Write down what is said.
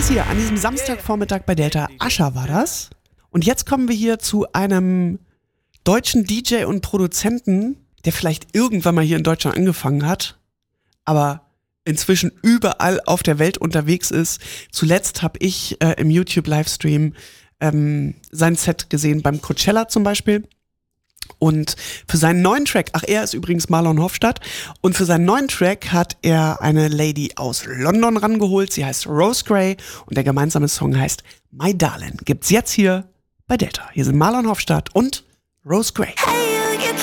hier an diesem Samstagvormittag bei Delta. Ascher war das. Und jetzt kommen wir hier zu einem deutschen DJ und Produzenten, der vielleicht irgendwann mal hier in Deutschland angefangen hat, aber inzwischen überall auf der Welt unterwegs ist. Zuletzt habe ich im YouTube-Livestream sein Set gesehen beim Coachella zum Beispiel. Und für seinen neuen Track, er ist übrigens Marlon Hofstadt, und für seinen neuen Track hat er eine Lady aus London rangeholt. Sie heißt Rose Gray und der gemeinsame Song heißt My Darling. Gibt's jetzt hier bei Delta. Hier sind Marlon Hofstadt und Rose Gray. Hey.